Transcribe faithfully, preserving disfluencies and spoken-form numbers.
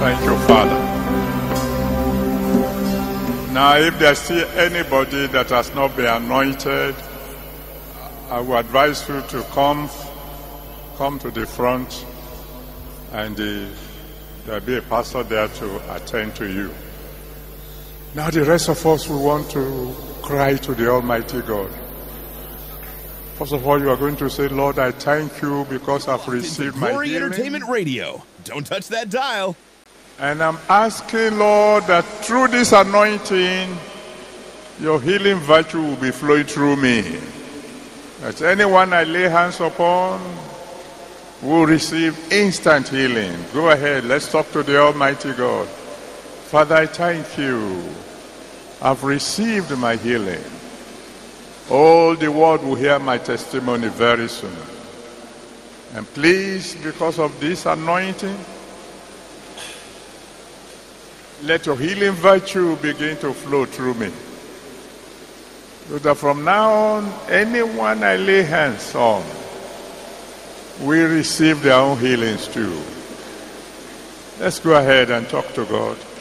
Thank you, Father. Now, if there's still anybody that has not been anointed, I would advise you to come, come to the front, and the, there'll be a pastor there to attend to you. Now, the rest of us, we want to cry to the Almighty God. First of all, you are going to say, Lord, I thank you because I've received my Glory healing. Entertainment Radio. Don't touch that dial. And I'm asking, Lord, that through this anointing, your healing virtue will be flowing through me. That anyone I lay hands upon will receive instant healing. Go ahead, let's talk to the Almighty God. Father, I thank you. I've received my healing. All the world will hear my testimony very soon. And please, because of this anointing, let your healing virtue begin to flow through me. So that from now on, anyone I lay hands on will receive their own healings too. Let's go ahead and talk to God.